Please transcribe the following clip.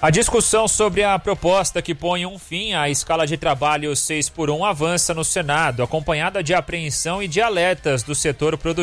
A discussão sobre a proposta que põe um fim à escala de trabalho 6x1 avança no Senado, acompanhada de apreensão e de alertas do setor produtivo.